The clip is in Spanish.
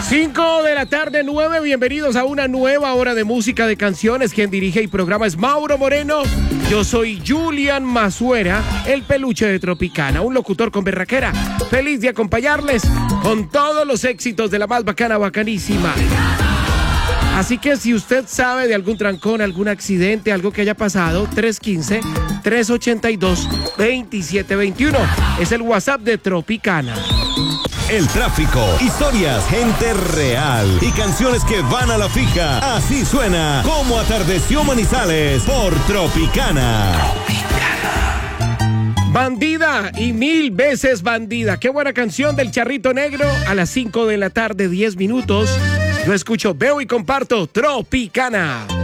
5 de la tarde, 9. Bienvenidos a una nueva hora de música de canciones. Quien dirige y programa es Mauro Moreno. Yo soy Julian Mazuera, el peluche de Tropicana, un locutor con berraquera. Feliz de acompañarles con todos los éxitos de la más bacana, bacanísima. Así que si usted sabe de algún trancón, algún accidente, algo que haya pasado, 315-382-2721. Es el WhatsApp de Tropicana. El tráfico, historias, gente real y canciones que van a la fija. Así suena Como Atardeció Manizales por Tropicana. Bandida y mil veces bandida. Qué buena canción del Charrito Negro. A las 5 de la tarde, 10 minutos. Yo escucho, veo y comparto Tropicana.